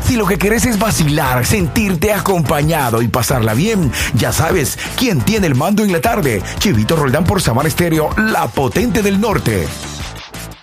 Si lo que querés es vacilar, sentirte acompañado y pasarla bien, ya sabes quién tiene el mando en la tarde. Chivito Roldán por Samar Estéreo, la potente del norte.